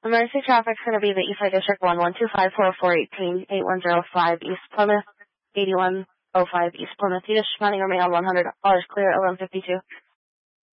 Emergency traffic's going to be the Eastside District 1125418, 8105 East Plymouth, 8105 East Plymouth. You just running remain on $100 clear, 1152.